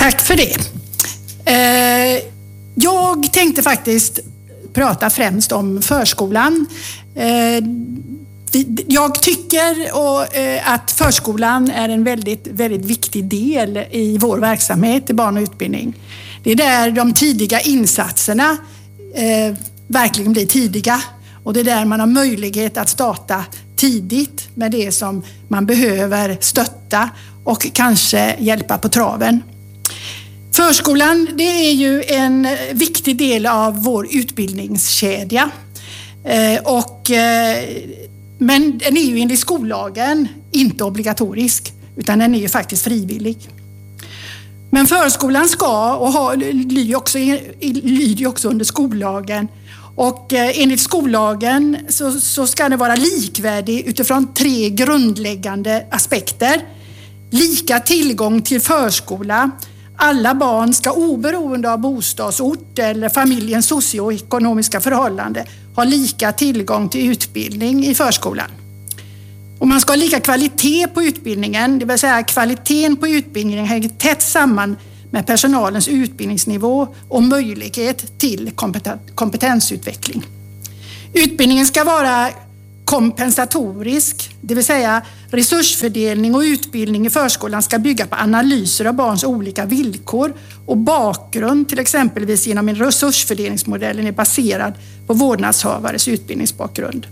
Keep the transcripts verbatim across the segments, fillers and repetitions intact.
Tack för det. Eh, jag tänkte faktiskt prata främst om förskolan. Eh, jag tycker och, eh, att förskolan är en väldigt, väldigt viktig del i vår verksamhet i barn- och utbildning. Det är där de tidiga insatserna eh, verkligen blir tidiga. Och det är där man har möjlighet att starta tidigt med det som man behöver stötta och kanske hjälpa på traven. Förskolan, det är ju en viktig del av vår utbildningskedja. Eh, och, eh, men den är ju enligt skollagen inte obligatorisk, utan den är ju faktiskt frivillig. Men förskolan ska och har, lyder också, lyder också under skollagen. Och eh, enligt skollagen så, så ska det vara likvärdig utifrån tre grundläggande aspekter. Lika tillgång till förskola. Alla barn ska oberoende av bostadsort eller familjens socioekonomiska förhållande ha lika tillgång till utbildning i förskolan. Och man ska ha lika kvalitet på utbildningen, det vill säga kvaliteten på utbildningen hänger tätt samman med personalens utbildningsnivå och möjlighet till kompetensutveckling. Utbildningen ska vara kompensatorisk, det vill säga resursfördelning och utbildning i förskolan ska bygga på analyser av barns olika villkor och bakgrund, till exempelvis genom en resursfördelningsmodell är baserad på vårdnadshavares utbildningsbakgrund.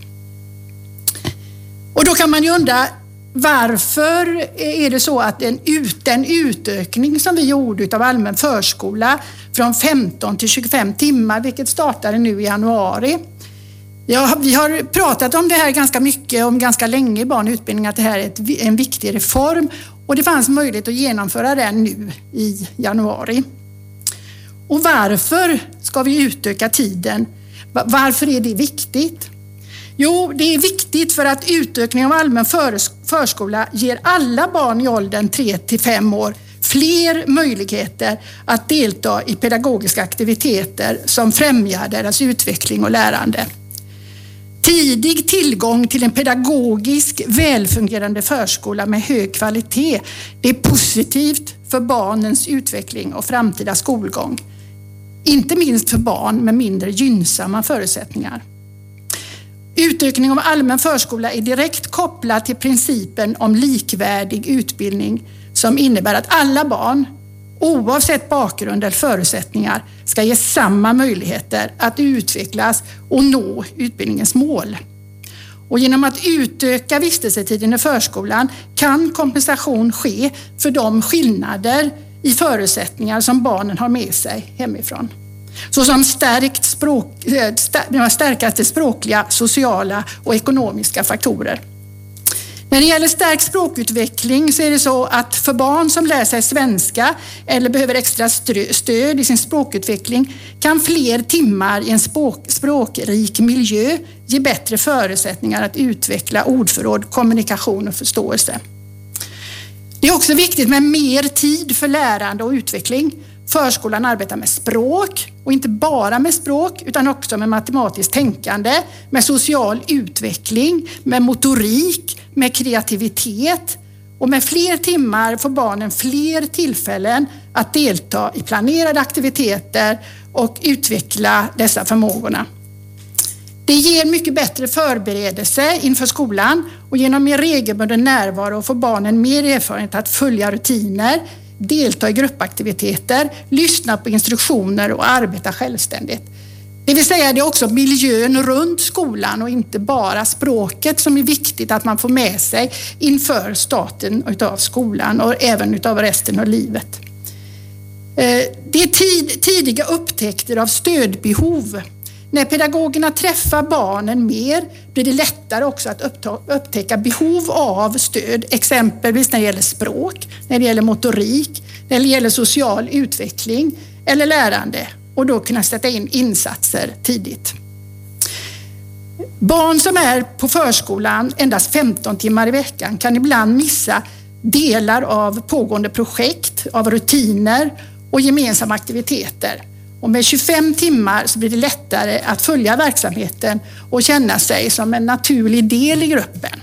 Och då kan man ju undra, varför är det så att en ut, den utökning som vi gjorde av allmän förskola från femton till tjugofem timmar, vilket startade nu i januari. Ja, vi har pratat om det här ganska mycket, om ganska länge i barn och utbildning, att det här är ett, en viktig reform och det fanns möjlighet att genomföra den nu i januari. Och varför ska vi utöka tiden? Varför är det viktigt? Jo, det är viktigt för att utökning av allmän förskola ger alla barn i åldern tre till fem år fler möjligheter att delta i pedagogiska aktiviteter som främjar deras utveckling och lärande. Tidig tillgång till en pedagogisk välfungerande förskola med hög kvalitet, det är positivt för barnens utveckling och framtida skolgång. Inte minst för barn med mindre gynnsamma förutsättningar. Utökning av allmän förskola är direkt kopplad till principen om likvärdig utbildning som innebär att alla barn, oavsett bakgrund eller förutsättningar, ska ges samma möjligheter att utvecklas och nå utbildningens mål. Och genom att utöka vistelsetiden i förskolan kan kompensation ske för de skillnader i förutsättningar som barnen har med sig hemifrån. Såsom stärkt språk, stärkaste språkliga, sociala och ekonomiska faktorer. När det gäller stärkt språkutveckling så är det så att för barn som lär sig svenska eller behöver extra stöd i sin språkutveckling kan fler timmar i en språk, språkrik miljö ge bättre förutsättningar att utveckla ordförråd, kommunikation och förståelse. Det är också viktigt med mer tid för lärande och utveckling. Förskolan arbetar med språk och inte bara med språk utan också med matematiskt tänkande, med social utveckling, med motorik, med kreativitet och med fler timmar får barnen fler tillfällen att delta i planerade aktiviteter och utveckla dessa förmågorna. Det ger mycket bättre förberedelse inför skolan och genom mer regelbunden närvaro får barnen mer erfarenhet att följa rutiner, delta i gruppaktiviteter, lyssna på instruktioner och arbeta självständigt. Det vill säga det är också miljön runt skolan och inte bara språket som är viktigt att man får med sig inför starten av skolan och även utav resten av livet. Det är tid, tidiga upptäckter av stödbehov. När pedagogerna träffar barnen mer blir det lättare också att upptäcka behov av stöd, exempelvis när det gäller språk, när det gäller motorik, när det gäller social utveckling eller lärande och då kunna sätta in insatser tidigt. Barn som är på förskolan endast femton timmar i veckan kan ibland missa delar av pågående projekt, av rutiner och gemensamma aktiviteter. Och med tjugofem timmar så blir det lättare att följa verksamheten och känna sig som en naturlig del i gruppen.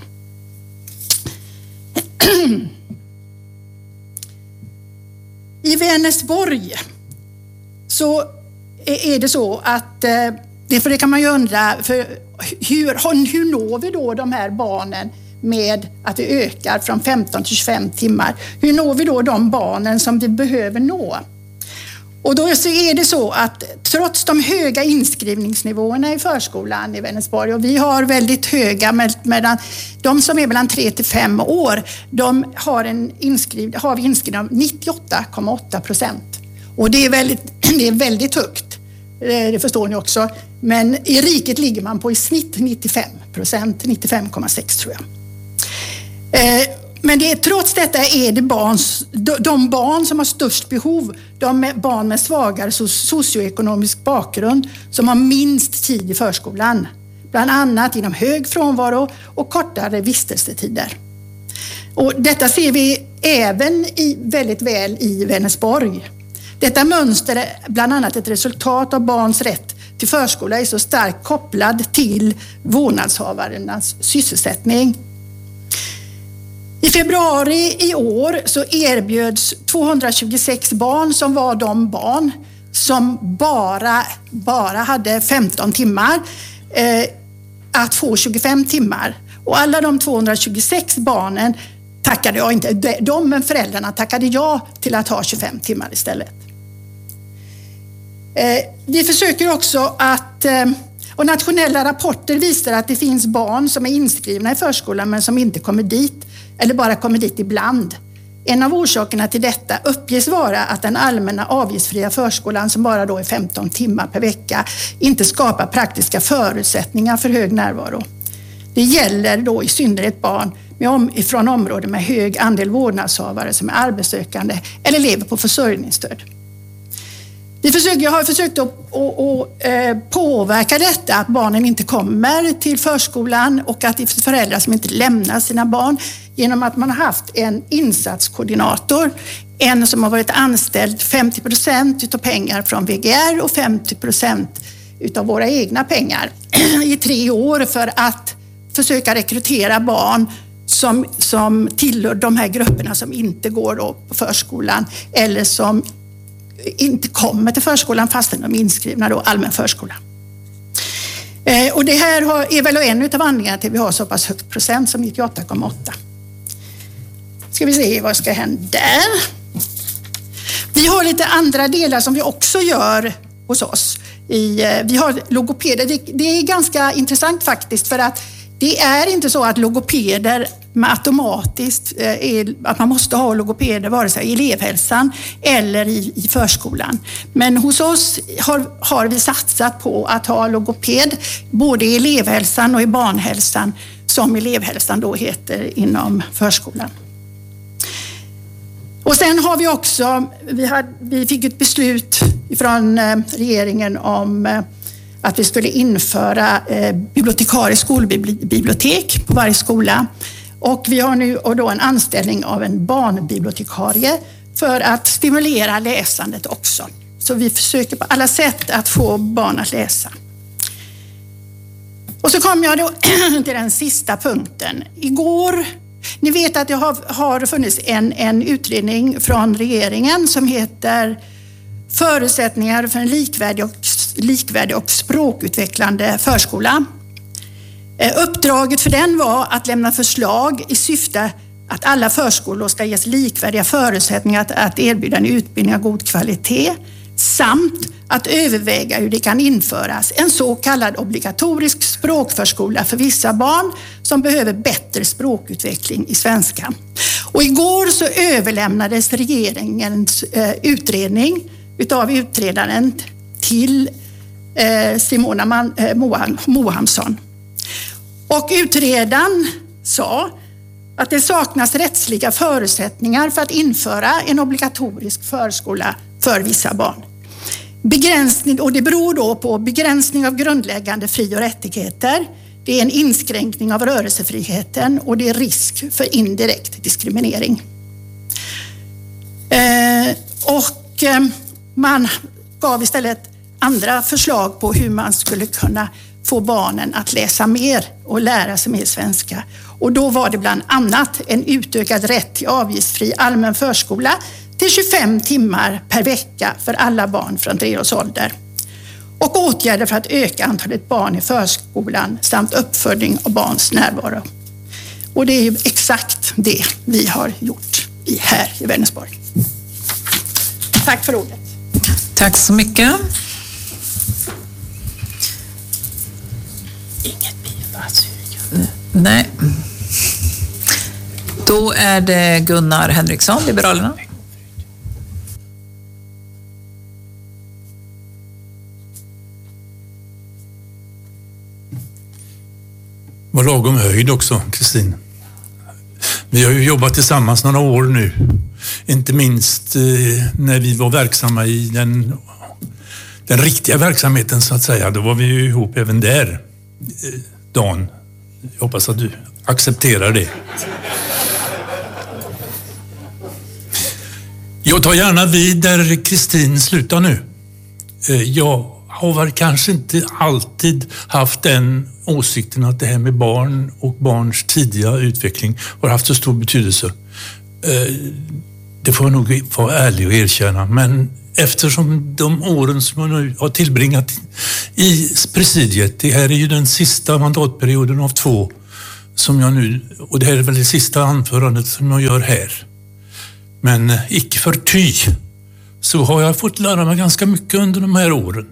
I Vänersborg så är det så att, det, för det kan man ju undra, för hur, hur når vi då de här barnen med att det ökar från femton till tjugofem timmar? Hur når vi då de barnen som vi behöver nå? Och då så är det så att trots de höga inskrivningsnivåerna i förskolan i Vänersborg, och vi har väldigt höga, medan de som är mellan tre till fem år, de har, en inskriv, har vi inskrivna nittioåtta komma åtta procent. Och det är, väldigt, det är väldigt högt, det förstår ni också. Men i riket ligger man på i snitt nittiofem procent, nittiofem komma sex tror jag. Eh, Men det, trots detta är det barn, de barn som har störst behov, de barn med svagare socioekonomisk bakgrund som har minst tid i förskolan. Bland annat genom hög frånvaro och kortare vistelsetider. Och detta ser vi även i, väldigt väl i Vänersborg. Detta mönster är bland annat ett resultat av barns rätt till förskola är så starkt kopplad till vårdnadshavarnas sysselsättning. I februari i år så erbjöds tvåhundratjugosex barn som var de barn som bara, bara hade femton timmar eh, att få tjugofem timmar. Och alla de tvåhundratjugosex barnen tackade jag inte, de men föräldrarna tackade jag till att ha tjugofem timmar istället. Eh, vi försöker också att, eh, och nationella rapporter visar att det finns barn som är inskrivna i förskolan men som inte kommer dit eller bara kommer dit ibland. En av orsakerna till detta uppges vara att den allmänna avgiftsfria förskolan, som bara då är femton timmar per vecka, inte skapar praktiska förutsättningar för hög närvaro. Det gäller då i synnerhet barn med om, från områden med hög andel vårdnadshavare som är arbetssökande eller lever på försörjningsstöd. Vi försöker, jag har försökt att, att, att, att påverka detta, att barnen inte kommer till förskolan och att det är föräldrar som inte lämnar sina barn, genom att man har haft en insatskoordinator, en som har varit anställd femtio procent utav pengar från V G R och femtio procent utav våra egna pengar i tre år för att försöka rekrytera barn som, som tillhör de här grupperna som inte går då på förskolan eller som inte kommer till förskolan fastän de är inskrivna då allmän förskola. Eh, och det här har, är väl en av anledningarna till att vi har så pass högt procent som nittioåtta komma åtta. Ska vi se vad ska hända där. Vi har lite andra delar som vi också gör hos oss. I, eh, vi har logopeder. Det, det är ganska intressant faktiskt, för att det är inte så att logopeder med automatiskt eh, är, att man måste ha logopeder vare sig i elevhälsan eller i, i förskolan. Men hos oss har, har vi satsat på att ha logoped både i elevhälsan och i barnhälsan, som elevhälsan då heter inom förskolan. Och sen har vi också, vi, hade, vi fick ett beslut från eh, regeringen om eh, att vi skulle införa eh, bibliotekarisk skolbibliotek på varje skola. Och vi har nu och då en anställning av en barnbibliotekarie för att stimulera läsandet också. Så vi försöker på alla sätt att få barn att läsa. Och så kom jag då till den sista punkten. Igår, ni vet att det har, har funnits en, en utredning från regeringen som heter Förutsättningar för en likvärdig och, likvärdig och språkutvecklande förskola. Uppdraget för den var att lämna förslag i syfte att alla förskolor ska ges likvärdiga förutsättningar att, att erbjuda en utbildning av god kvalitet, samt att överväga hur det kan införas en så kallad obligatorisk språkförskola för vissa barn som behöver bättre språkutveckling i svenska. Och igår så överlämnades regeringens eh, utredning utav utredaren till eh, Simona Man, eh, Mohamsson. Och utredaren sa att det saknas rättsliga förutsättningar för att införa en obligatorisk förskola för vissa barn. Begränsning, och det beror då på begränsning av grundläggande fri- och rättigheter. Det är en inskränkning av rörelsefriheten och det är risk för indirekt diskriminering. Eh, och eh, man gav istället andra förslag på hur man skulle kunna få barnen att läsa mer och lära sig mer svenska. Och då var det bland annat en utökad rätt till avgiftsfri allmän förskola till tjugofem timmar per vecka för alla barn från tre års ålder. Och åtgärder för att öka antalet barn i förskolan samt uppföljning av barns närvaro. Och det är ju exakt det vi har gjort i, här i Vänersborg. Tack för ordet. Tack så mycket. Inget bifallsyrkande. Nej. Då är det Gunnar Henriksson, Liberalerna. Var lagom höjd också, Kristin. Vi har ju jobbat tillsammans några år nu. Inte minst eh, när vi var verksamma i den, den riktiga verksamheten så att säga. Då var vi ju ihop även där. Eh, Dan, jag hoppas att du accepterar det. Jag tar gärna vid där Kristin slutar nu. Eh, jag har väl kanske inte alltid haft den åsikten att det här med barn och barns tidiga utveckling har haft så stor betydelse. Det får jag nog vara ärlig och erkänna. Men eftersom de åren som jag nu har tillbringat i presidiet, det här är ju den sista mandatperioden av två som jag nu, och det här är väl det sista anförandet som jag gör här. Men icke förty så har jag fått lära mig ganska mycket under de här åren.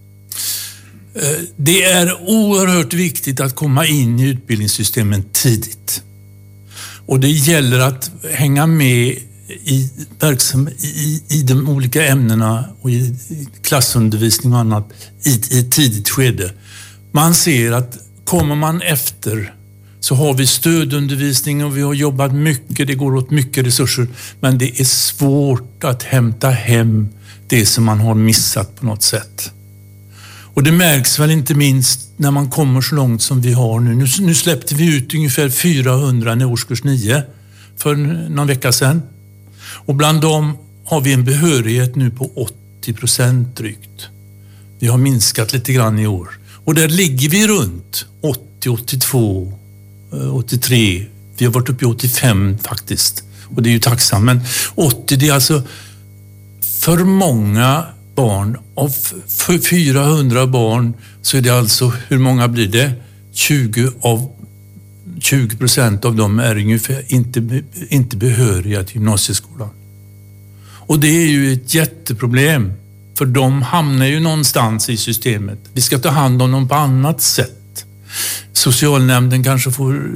Det är oerhört viktigt att komma in i utbildningssystemen tidigt. Och det gäller att hänga med i, verksam, i, i de olika ämnena och i klassundervisning och annat i, i ett tidigt skede. Man ser att kommer man efter så har vi stödundervisning och vi har jobbat mycket, det går åt mycket resurser, men det är svårt att hämta hem det som man har missat på något sätt. Och det märks väl inte minst när man kommer så långt som vi har nu. Nu, nu släppte vi ut ungefär fyrahundra i årskurs nio för någon vecka sedan. Och bland dem har vi en behörighet nu på åttio procent drygt. Vi har minskat lite grann i år. Och där ligger vi runt åttio, åttiotvå, åttiotre. Vi har varit uppe i åttiofem faktiskt. Och det är ju tacksamt. Men åttio, det är alltså för många barn. Av fyrahundra barn så är det alltså, hur många blir det? tjugo av tjugo procent av dem är ungefär inte, inte behöriga till gymnasieskolan. Och det är ju ett jätteproblem, för de hamnar ju någonstans i systemet. Vi ska ta hand om dem på annat sätt. Socialnämnden kanske får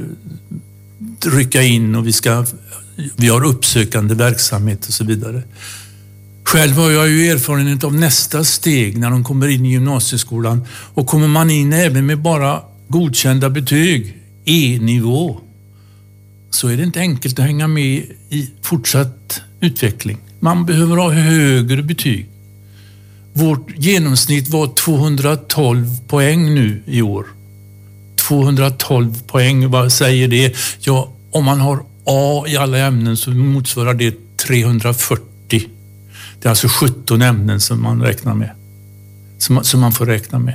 rycka in och vi ska vi har uppsökande verksamhet och så vidare. Själv har jag ju erfarenhet av nästa steg när de kommer in i gymnasieskolan, och kommer man in även med bara godkända betyg, E-nivå, så är det inte enkelt att hänga med i fortsatt utveckling. Man behöver ha högre betyg. Vårt genomsnitt var tvåhundratolv poäng nu i år. tvåhundratolv poäng, vad säger det? Ja, om man har A i alla ämnen så motsvarar det trehundrafyrtio. Det är alltså sjutton ämnen som man räknar med. Som man, som man får räkna med.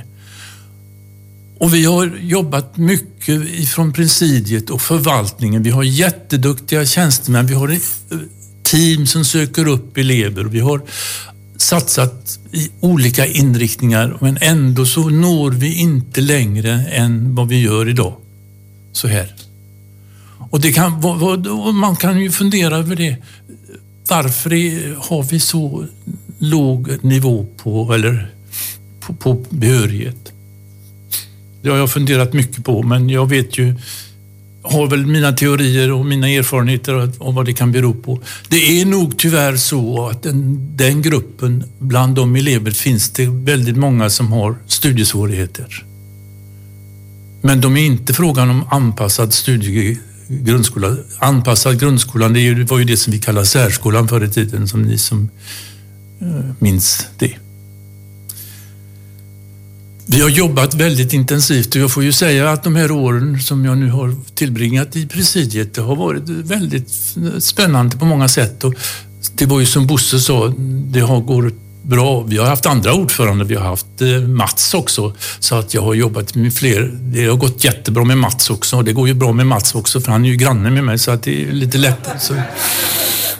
Och vi har jobbat mycket ifrån presidiet och förvaltningen. Vi har jätteduktiga tjänstemän. Vi har team som söker upp elever. Vi har satsat i olika inriktningar, men ändå så når vi inte längre än vad vi gör idag. Så här. Och det kan, man kan ju fundera över det. Varför är, har vi så låg nivå på, eller på, på behörighet? Det har jag funderat mycket på, men jag vet ju, har väl mina teorier och mina erfarenheter om vad det kan bero på. Det är nog tyvärr så att den, den gruppen, bland de elever finns det väldigt många som har studiesvårigheter. Men de är inte frågan om anpassad studie, grundskola. Anpassad grundskolan, det var ju det som vi kallar särskolan förr i tiden, som ni som minns det. Vi har jobbat väldigt intensivt, och jag får ju säga att de här åren som jag nu har tillbringat i presidiet, det har varit väldigt spännande på många sätt. Och det var ju som Bosse sa, det har gått bra. Vi har haft andra ordförande, vi har haft Mats också, så att jag har jobbat med fler. Det har gått jättebra med Mats också, och det går ju bra med Mats också, för han är ju granne med mig, så att det är lite lätt. Så,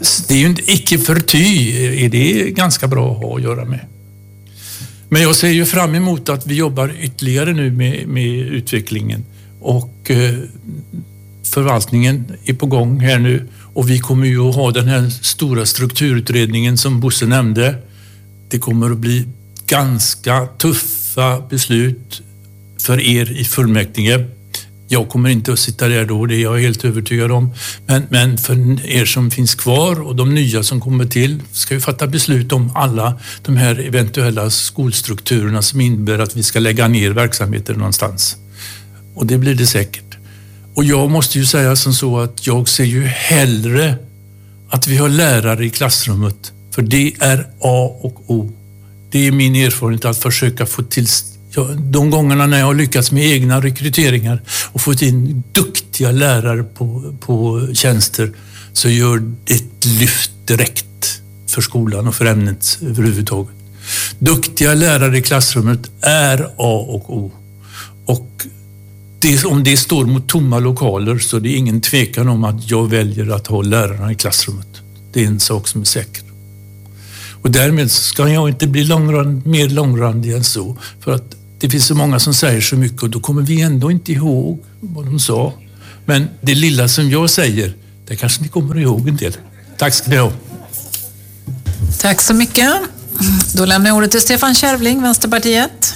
det är ju inte icke förty, är det ganska bra att ha att göra med. Men jag ser ju fram emot att vi jobbar ytterligare nu med, med utvecklingen och eh, förvaltningen är på gång här nu och vi kommer ju att ha den här stora strukturutredningen som Bosse nämnde. Det kommer att bli ganska tuffa beslut för er i fullmäktige. Jag kommer inte att sitta där då, det är jag helt övertygad om. Men, men för er som finns kvar och de nya som kommer till ska vi fatta beslut om alla de här eventuella skolstrukturerna som innebär att vi ska lägga ner verksamheter någonstans. Och det blir det säkert. Och jag måste ju säga som så att jag ser ju hellre att vi har lärare i klassrummet. För det är A och O. Det är min erfarenhet att försöka få till... De gångerna när jag har lyckats med egna rekryteringar och fått in duktiga lärare på, på tjänster så gör det ett lyft direkt för skolan och för ämnet överhuvudtaget. Duktiga lärare i klassrummet är A och O. Och det, om det står mot tomma lokaler så är det ingen tvekan om att jag väljer att ha lärarna i klassrummet. Det är en sak som är säker. Och därmed ska jag inte bli långrand, mer långrandig än så. För att det finns så många som säger så mycket och då kommer vi ändå inte ihåg vad de sa. Men det lilla som jag säger, det kanske ni kommer ihåg en del. Tack ska ni ha. Tack så mycket. Då lämnar jag ordet till Stefan Kärvling, Vänsterpartiet.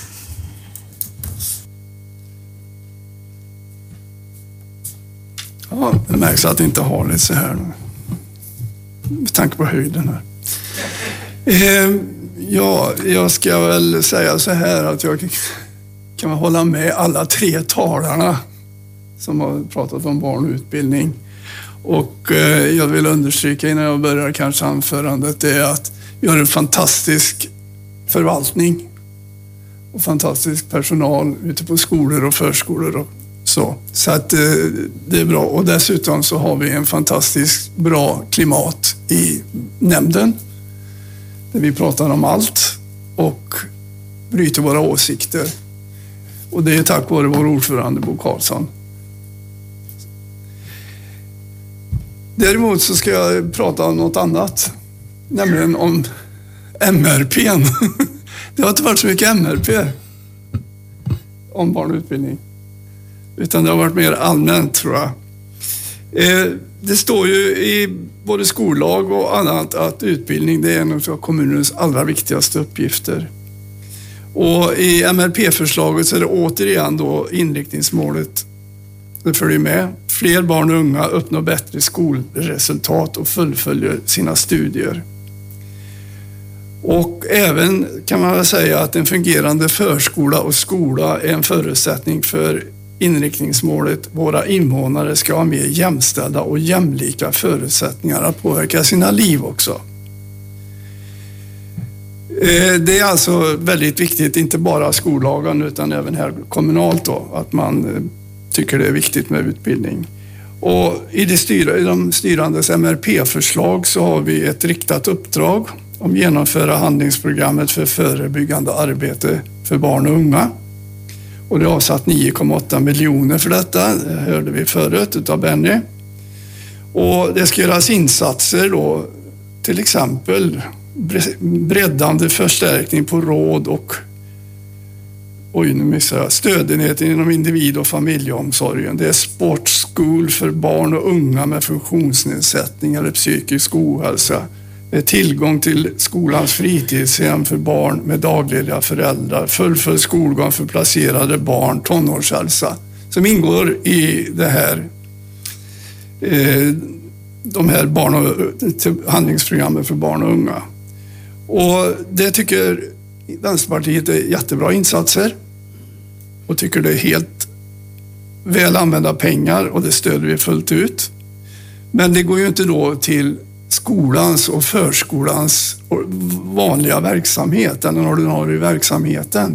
Ja, det märks att det inte har det så här. Med tanke på höjden här. Eh, ja, jag ska väl säga så här att jag kan hålla med alla tre talarna som har pratat om barn och utbildning. Och eh, jag vill understryka innan jag börjar kanske anförandet är att vi har en fantastisk förvaltning och fantastisk personal ute på skolor och förskolor och så. Så att eh, det är bra. Och dessutom så har vi en fantastiskt bra klimat i nämnden. Där vi pratar om allt och bryter våra åsikter. Och det är tack vare vår ordförande Bo Karlsson. Däremot så ska jag prata om något annat. Nämligen om M R P. Det har inte varit så mycket M R P om barn och utbildning. Utan det har varit mer allmänt, tror jag. Eh, det står ju i både skollag och annat att utbildning det är en av kommunens allra viktigaste uppgifter. Och i M R P-förslaget så är det återigen då inriktningsmålet det följer med. Fler barn och unga uppnår bättre skolresultat och fullföljer sina studier. Och även kan man väl säga att en fungerande förskola och skola är en förutsättning för inriktningsmålet. Våra invånare ska ha mer jämställda och jämlika förutsättningar att påverka sina liv också. Det är alltså väldigt viktigt, inte bara skollagen utan även här kommunalt då, att man tycker det är viktigt med utbildning. Och i, det styr, i de styrandes M R P-förslag så har vi ett riktat uppdrag om genomföra handlingsprogrammet för förebyggande arbete för barn och unga. Och det är avsatt nio komma åtta miljoner för detta, det hörde vi förut utav Benny. Och det ska göras insatser då, till exempel breddande förstärkning på råd och oj, nu missar jag, stödenheten inom individ- och familjeomsorgen. Det är sportskol för barn och unga med funktionsnedsättning eller psykisk ohälsa. Det är tillgång till skolans fritidshem för barn med dagliga föräldrar. Fullföljd skolgång för placerade barn, tonårshälsa. Som ingår i det här, eh, de här barn och, handlingsprogrammen för barn och unga. Och det tycker Vänsterpartiet är jättebra insatser och tycker det är helt väl använda pengar och det stöder vi fullt ut. Men det går ju inte då till skolans och förskolans vanliga verksamhet, den ordinarie verksamheten.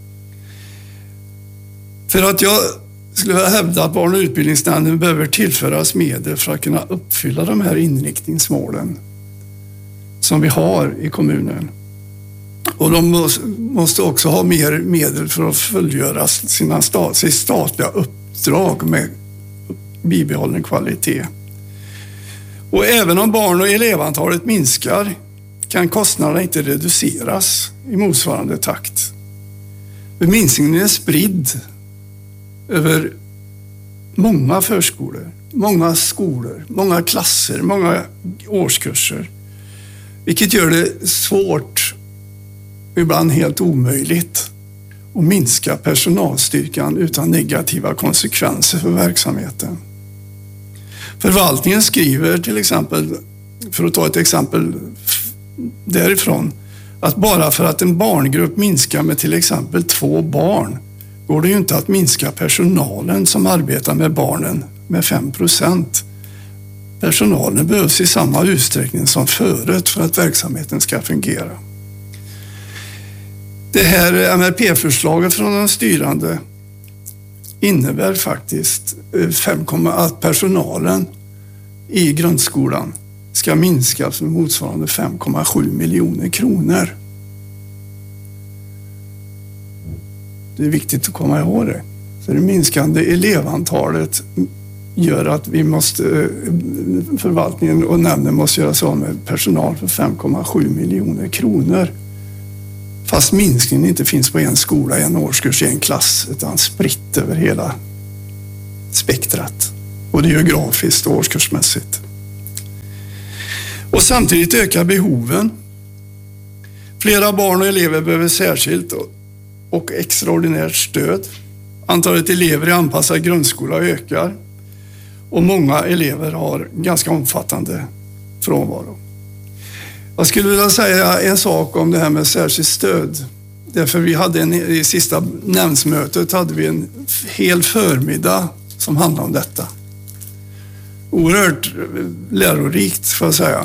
För att jag skulle hävda att barn- och utbildningsnämnden behöver tillföras medel för att kunna uppfylla de här inriktningsmålen som vi har i kommunen. Och de måste också ha mer medel för att fullgöra sina stat, sitt statliga uppdrag med bibehållen kvalitet. Och även om barn- och elevantalet minskar kan kostnaderna inte reduceras i motsvarande takt. För minskningen är spridd över många förskolor, många skolor, många klasser, många årskurser. Vilket gör det svårt, ibland helt omöjligt, att minska personalstyrkan utan negativa konsekvenser för verksamheten. Förvaltningen skriver till exempel, för att ta ett exempel därifrån, att bara för att en barngrupp minskar med till exempel två barn går det ju inte att minska personalen som arbetar med barnen med fem procent. Personalen behövs i samma utsträckning som förut för att verksamheten ska fungera. Det här M R P-förslaget från de styrande innebär faktiskt att personalen i grundskolan ska minskas med motsvarande fem komma sju miljoner kronor. Det är viktigt att komma ihåg det. Så det minskande elevantalet gör att vi måste, förvaltningen och nämnden måste göra sig av med personal för fem komma sju miljoner kronor. Fast minskningen inte finns på en skola, en årskurs, en klass, utan spritt över hela spektrat. Både geografiskt och årskursmässigt. Och samtidigt ökar behoven. Flera barn och elever behöver särskilt och extraordinärt stöd. Antalet elever i anpassad grundskola ökar. Och många elever har ganska omfattande frånvaro. Jag skulle vilja säga en sak om det här med särskilt stöd. Därför vi hade en, i sista nämndsmötet hade vi en hel förmiddag som handlade om detta. Oerhört lärorikt, får jag säga.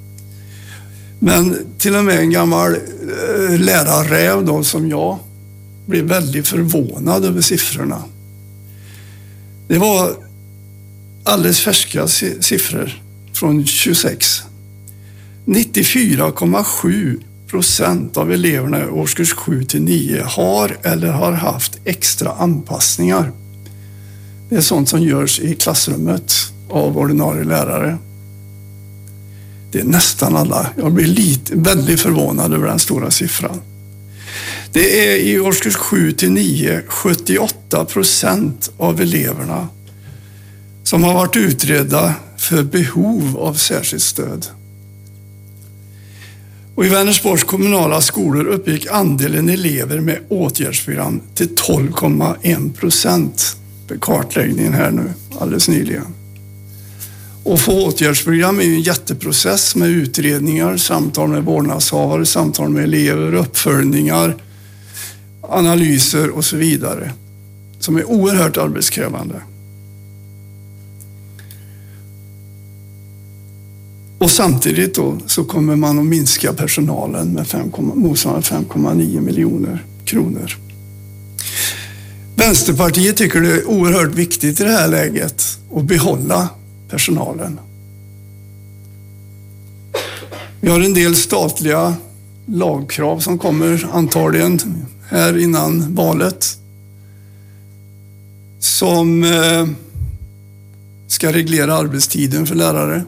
Men till och med en gammal lärarräv då, som jag blev väldigt förvånad över siffrorna. Det var alldeles färska siffror från tjugosex. nittiofyra komma sju procent av eleverna i årskurs sju till nio har eller har haft extra anpassningar. Det är sånt som görs i klassrummet av ordinarie lärare. Det är nästan alla. Jag blir lite, väldigt förvånad över den stora siffran. Det är i årskurs sju till nio sjuttioåtta procent av eleverna som har varit utredda för behov av särskilt stöd. Och i Vänersborgs kommunala skolor uppgick andelen elever med åtgärdsprogram till tolv komma en procent för kartläggningen här nu alldeles nyligen. Och få åtgärdsprogram är ju en jätteprocess med utredningar, samtal med vårdnadshavare, samtal med elever, uppföljningar, analyser och så vidare, som är oerhört arbetskrävande. Och samtidigt då så kommer man att minska personalen med fem, motsvarande fem komma nio miljoner kronor. Vänsterpartiet tycker det är oerhört viktigt i det här läget att behålla personalen. Vi har en del statliga lagkrav som kommer antagligen här innan valet som eh, ska reglera arbetstiden för lärare.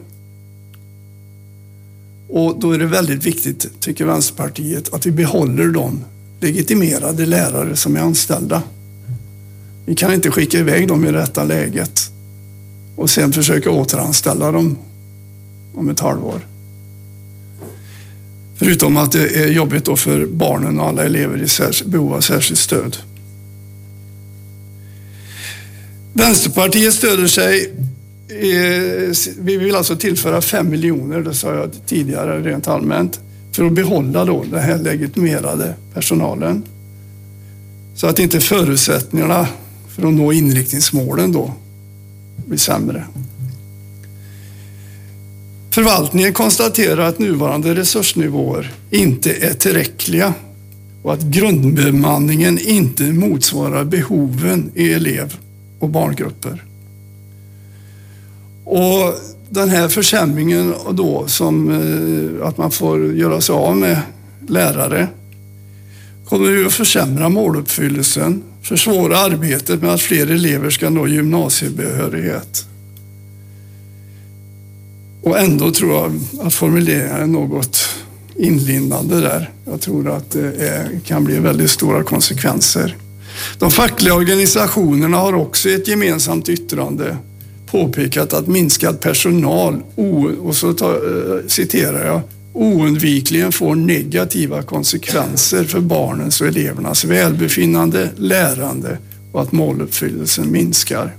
Och då är det väldigt viktigt, tycker Vänsterpartiet, att vi behåller de legitimerade lärare som är anställda. Vi kan inte skicka iväg dem i rätta läget och sen försöka återanställa dem om ett halvår. Förutom att det är jobbigt då för barnen och alla elever i behov av särskilt stöd. Vänsterpartiet stöder sig. Vi vill alltså tillföra fem miljoner, det sa jag tidigare rent allmänt, för att behålla då den här legitimerade personalen. Så att inte förutsättningarna för att nå inriktningsmålen då blir sämre. Förvaltningen konstaterar att nuvarande resursnivåer inte är tillräckliga och att grundbemanningen inte motsvarar behoven i elev- och barngrupper. Och den här försämringen då, som att man får göra sig av med lärare, kommer ju att försämra måluppfyllelsen, försvåra arbetet med att fler elever ska nå gymnasiebehörighet. Och ändå tror jag att formuleringen är något inlindande där. Jag tror att det är, kan bli väldigt stora konsekvenser. De fackliga organisationerna har också i ett gemensamt yttrande påpekat att minskad personal, och så tar, citerar jag, oundvikligen får negativa konsekvenser för barnens och elevernas välbefinnande, lärande och att måluppfyllelsen minskar.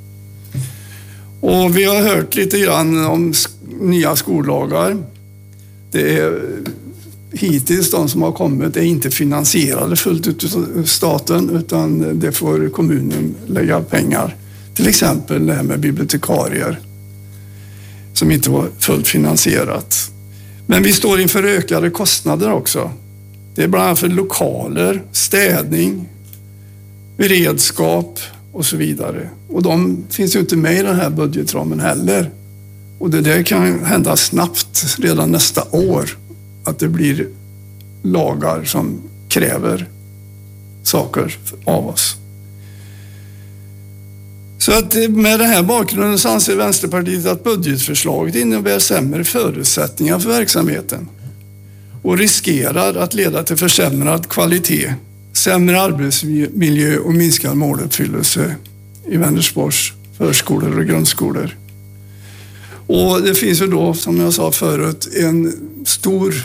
Och vi har hört lite grann om nya skollagar. Det är hittills de som har kommit är inte finansierade fullt ut av staten, utan det får kommunen lägga pengar. Till exempel det här med bibliotekarier som inte var fullt finansierat. Men vi står inför ökade kostnader också. Det är bland annat för lokaler, städning, beredskap och så vidare. Och de finns ju inte med i den här budgetramen heller. Och det där kan hända snabbt redan nästa år, att det blir lagar som kräver saker av oss. Så att med den här bakgrunden så anser Vänsterpartiet att budgetförslaget innebär sämre förutsättningar för verksamheten och riskerar att leda till försämrad kvalitet, sämre arbetsmiljö och minskad måluppfyllelse i Vänersborgs förskolor och grundskolor. Och det finns ju då, som jag sa förut, en stor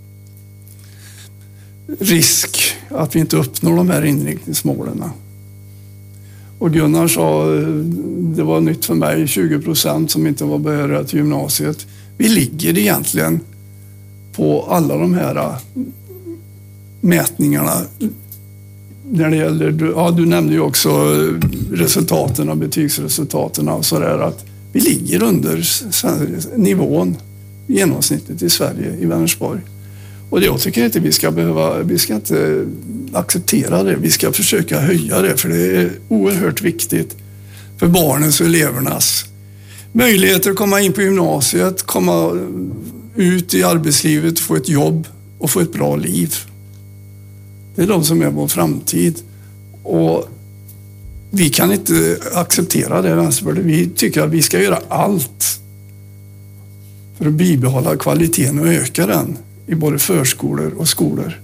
risk att vi inte uppnår de här inriktningsmålen. Och Gunnar sa, det var nytt för mig, tjugo procent som inte var behöriga till gymnasiet. Vi ligger egentligen på alla de här mätningarna. När det gäller, ja, du nämnde ju också resultaten och betygsresultaten och sådär, att vi ligger under nivån, genomsnittet i Sverige, i Vänersborg. Och jag tycker inte vi ska behöva, vi ska inte acceptera det. Vi ska försöka höja det, för det är oerhört viktigt för barnens och elevernas möjligheter att komma in på gymnasiet, komma ut i arbetslivet, få ett jobb och få ett bra liv. Det är de som är vår framtid. Och vi kan inte acceptera det, Vänsterpartiet. Vi tycker att vi ska göra allt för att bibehålla kvaliteten och öka den i både förskolor och skolor.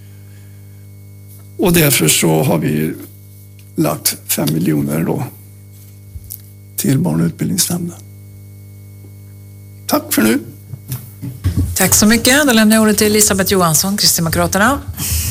Och därför så har vi lagt fem miljoner då till barn- och utbildningsnämnden. Tack för nu. Tack så mycket. Då lämnar jag ordet till Elisabeth Johansson, Kristdemokraterna.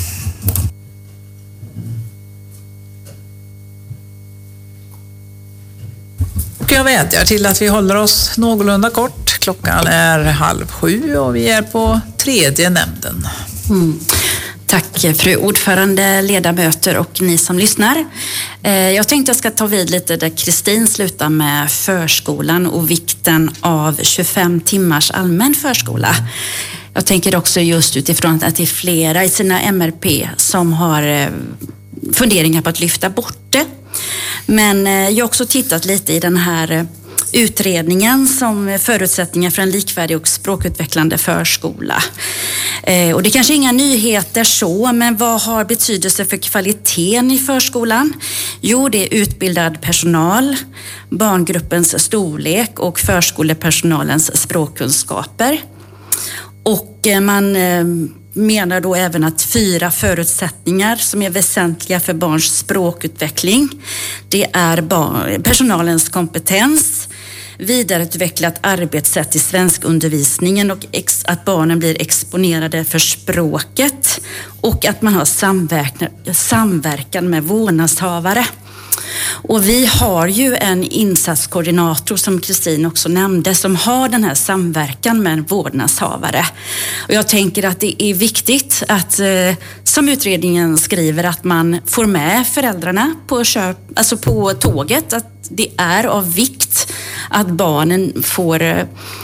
Och jag vädjar till att vi håller oss någorlunda kort. Klockan är halv sju och vi är på tredje nämnden. Mm. Tack fru ordförande, ledamöter och ni som lyssnar. Jag tänkte jag ska ta vid lite där Kristin slutar med förskolan och vikten av tjugofem timmars allmän förskola. Jag tänker också just utifrån att det är flera i sina M R P som har funderingar på att lyfta bort det. Men jag har också tittat lite i den här utredningen som förutsättningar för en likvärdig och språkutvecklande förskola. Eh, och det är kanske inga nyheter så, men vad har betydelse för kvaliteten i förskolan? Jo, det är utbildad personal, barngruppens storlek och förskolepersonalens språkkunskaper. Och eh, man eh, menar då även att fyra förutsättningar som är väsentliga för barns språkutveckling. Det är barn, personalens kompetens, vidareutvecklat arbetssätt i svenskundervisningen och ex, att barnen blir exponerade för språket och att man har samverkan, samverkan med vårdnadshavare. Och vi har ju en insatskoordinator som Kristin också nämnde som har den här samverkan med en vårdnadshavare. Och jag tänker att det är viktigt att, eh, som utredningen skriver, att man får med föräldrarna på, köp, alltså på tåget. Att det är av vikt att barnen får eh,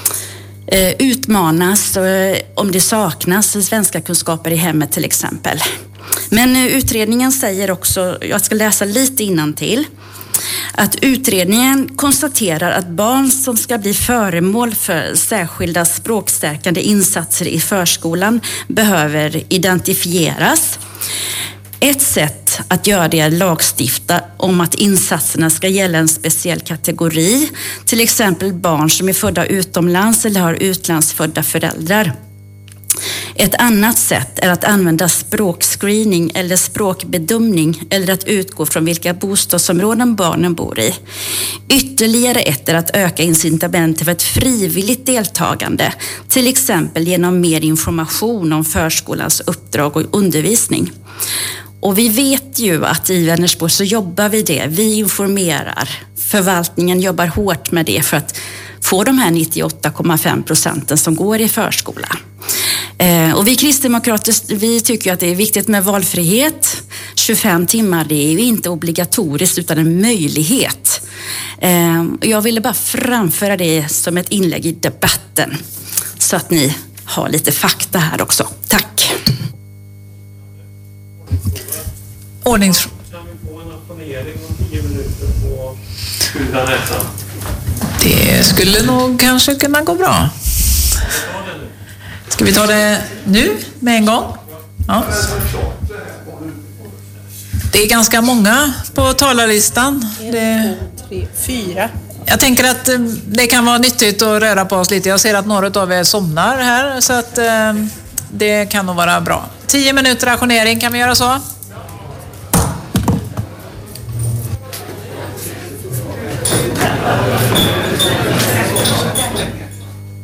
utmanas eh, om det saknas svenska kunskaper i hemmet till exempel. Men utredningen säger också, jag ska läsa lite innantill, att utredningen konstaterar att barn som ska bli föremål för särskilda språkstärkande insatser i förskolan behöver identifieras. Ett sätt att göra det är att lagstifta om att insatserna ska gälla en speciell kategori, till exempel barn som är födda utomlands eller har utlandsfödda föräldrar. Ett annat sätt är att använda språkscreening eller språkbedömning eller att utgå från vilka bostadsområden barnen bor i. Ytterligare ett är att öka incitamenten för ett frivilligt deltagande, till exempel genom mer information om förskolans uppdrag och undervisning. Och vi vet ju att i Vänersborg så jobbar vi det. Vi informerar. Förvaltningen jobbar hårt med det för att få de här nittioåtta komma fem procenten som går i förskola. Eh, och vi kristdemokrater, vi tycker att det är viktigt med valfrihet. tjugofem timmar, det är ju inte obligatoriskt utan en möjlighet. Eh, jag ville bara framföra det som ett inlägg i debatten så att ni har lite fakta här också. Tack. Ordnings... Kan vi få en auktionering om tio minuter på Gula näsan? Det skulle nog kanske kunna gå bra. Ska vi ta det nu med en gång? Ja. Det är ganska många på talarlistan. Det... tre, fyra. Jag tänker att det kan vara nyttigt att röra på oss lite. Jag ser att några av er somnar här så att det kan nog vara bra. Tio minuter auktionering, kan vi göra så?